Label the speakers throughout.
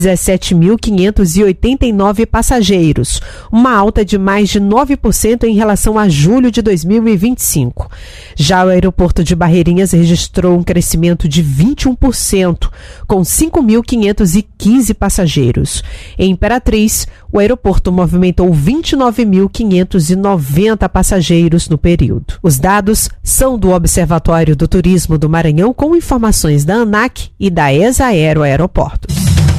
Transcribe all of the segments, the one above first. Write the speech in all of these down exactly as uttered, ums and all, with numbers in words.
Speaker 1: dezessete mil quinhentos e oitenta e nove passageiros, uma alta de mais de nove por cento em relação a julho de dois mil e vinte e cinco. Já o aeroporto de Barreirinhas registrou um crescimento de vinte e um por cento, com cinco mil quinhentos e quinze passageiros. Em Imperatriz, o aeroporto movimentou vinte e nove mil quinhentos e noventa passageiros no período. Os dados são do Observatório do Turismo do Maranhão, com informações da ANAC e da Exaero Aeroportos.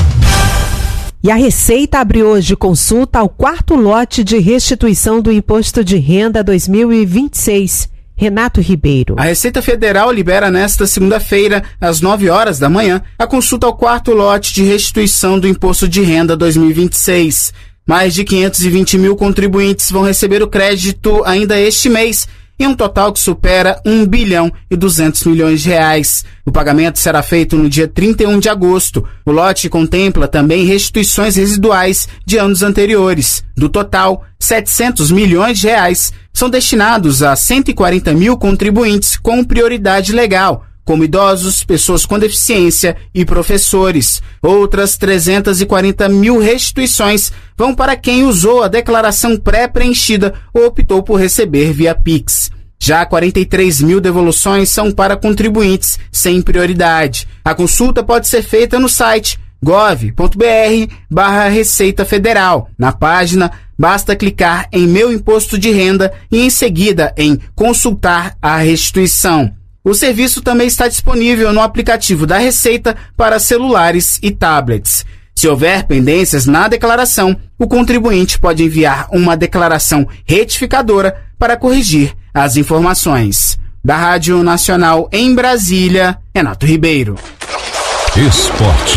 Speaker 1: E a Receita abre hoje consulta ao quarto lote de restituição do Imposto de Renda dois mil e vinte e seis. Renato Ribeiro.
Speaker 2: A Receita Federal libera nesta segunda-feira, às nove horas da manhã, a consulta ao quarto lote de restituição do Imposto de Renda dois mil e vinte e seis. Mais de quinhentos e vinte mil contribuintes vão receber o crédito ainda este mês, em um total que supera um bilhão e duzentos milhões de reais. O pagamento será feito no dia trinta e um de agosto. O lote contempla também restituições residuais de anos anteriores. Do total, setecentos milhões de reais são destinados a cento e quarenta mil contribuintes com prioridade legal, como idosos, pessoas com deficiência e professores. Outras trezentas e quarenta mil restituições vão para quem usou a declaração pré-preenchida ou optou por receber via Pix. Já quarenta e três mil devoluções são para contribuintes sem prioridade. A consulta pode ser feita no site gov.br barra Receita Federal. Na página, basta clicar em Meu Imposto de Renda e em seguida em Consultar a Restituição. O serviço também está disponível no aplicativo da Receita para celulares e tablets. Se houver pendências na declaração, o contribuinte pode enviar uma declaração retificadora para corrigir as informações. Da Rádio Nacional em Brasília, Renato Ribeiro.
Speaker 3: Esporte.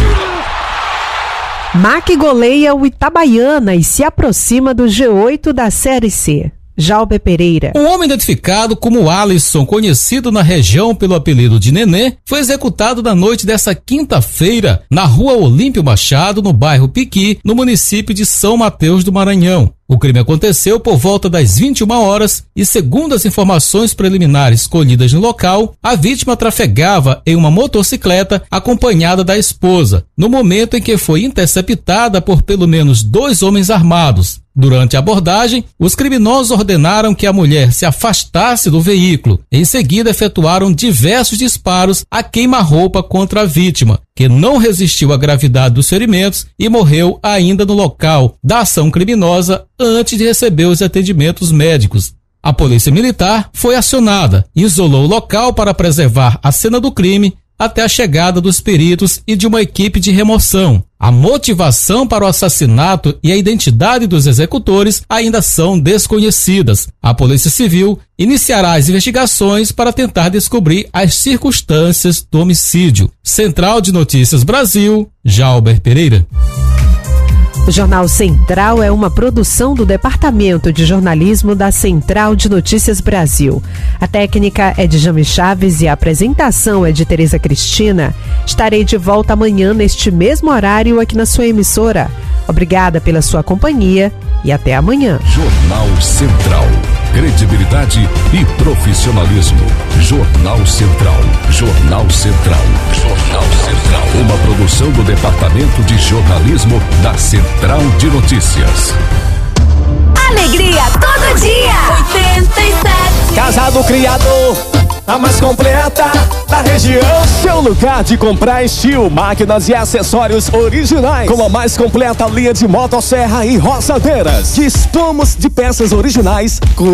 Speaker 1: M A C goleia o Itabaiana e se aproxima do G oito da Série C. Jalber Pereira.
Speaker 4: Um homem identificado como Alisson, conhecido na região pelo apelido de Nenê, foi executado na noite desta quinta-feira na rua Olímpio Machado, no bairro Piqui, no município de São Mateus do Maranhão. O crime aconteceu por volta das vinte e uma horas e, segundo as informações preliminares colhidas no local, a vítima trafegava em uma motocicleta acompanhada da esposa, no momento em que foi interceptada por pelo menos dois homens armados. Durante a abordagem, os criminosos ordenaram que a mulher se afastasse do veículo. Em seguida, efetuaram diversos disparos a queima-roupa contra a vítima, que não resistiu à gravidade dos ferimentos e morreu ainda no local da ação criminosa antes de receber os atendimentos médicos. A polícia militar foi acionada e isolou o local para preservar a cena do crime até a chegada dos peritos e de uma equipe de remoção. A motivação para o assassinato e a identidade dos executores ainda são desconhecidas. A Polícia Civil iniciará as investigações para tentar descobrir as circunstâncias do homicídio. Central de Notícias Brasil, Jalber Pereira.
Speaker 1: O Jornal Central é uma produção do Departamento de Jornalismo da Central de Notícias Brasil. A técnica é de Jame Chaves e a apresentação é de Tereza Cristina. Estarei de volta amanhã neste mesmo horário aqui na sua emissora. Obrigada pela sua companhia e até amanhã.
Speaker 3: Jornal Central. Credibilidade e profissionalismo. Jornal Central. Jornal Central. Jornal Central. Uma produção do Departamento de Jornalismo da Central de Notícias.
Speaker 5: Alegria todo dia. oitenta e sete.
Speaker 6: Casa do Criador, a mais completa da região. Seu lugar de comprar estilo, máquinas e acessórios originais, com a mais completa linha de motosserra e roçadeiras. Dispomos de peças originais com